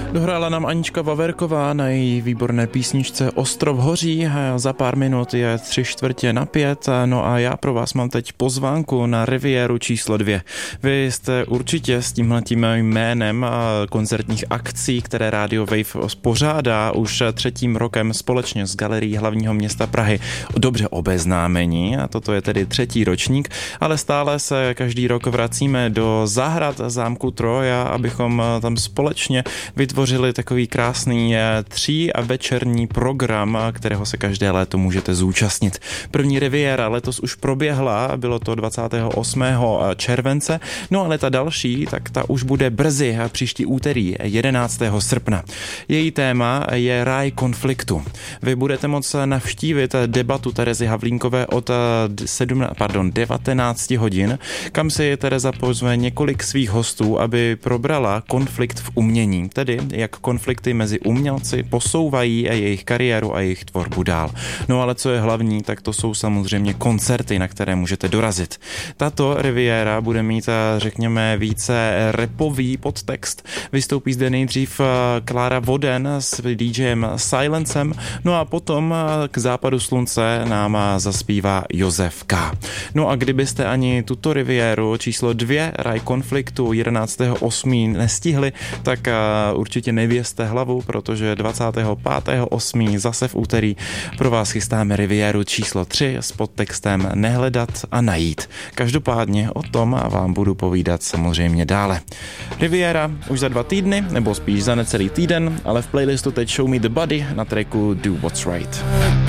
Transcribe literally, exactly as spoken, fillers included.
Dohrála nám Anička Vaverková na její výborné písničce Ostrov hoří, za pár minut je tři čtvrtě na pět, no a já pro vás mám teď pozvánku na Rivieru číslo dvě. Vy jste určitě s tímhletím jménem koncertních akcí, které Radio Wave pořádá už třetím rokem společně s Galerií hlavního města Prahy, dobře obeznámení, a toto je tedy třetí ročník, ale stále se každý rok vracíme do zahrad zámku Troja, abychom tam společně vytvořili takový krásný tří a večerní program, kterého se každé léto můžete zúčastnit. První Riviera letos už proběhla, bylo to dvacátého osmého července, no ale ta další, tak ta už bude brzy, příští úterý jedenáctého srpna. Její téma je ráj konfliktu. Vy budete moct navštívit debatu Terezy Havlínkové od sedmnáct, pardon, devatenáct hodin, kam si Tereza pozve několik svých hostů, aby probrala konflikt v umění, tedy jak konflikty mezi umělci posouvají jejich kariéru a jejich tvorbu dál. No ale co je hlavní, tak to jsou samozřejmě koncerty, na které můžete dorazit. Tato Riviera bude mít, řekněme, více rapový podtext. Vystoupí zde nejdřív Klára Voden s DJem Silencem, no a potom k západu slunce nám zaspívá Josef K. No a kdybyste ani tuto Rivieru číslo dvě Ráj konfliktu jedenáctého osmého nestihli, tak určitě nevězte hlavu, protože dvacátého pátého osmého zase v úterý pro vás chystáme Rivieru číslo tři s podtextem Nehledat a najít. Každopádně o tom vám budu povídat samozřejmě dále. Riviera už za dva týdny, nebo spíš za necelý týden, ale v playlistu teď Show Me the Body na tracku Do What's Right.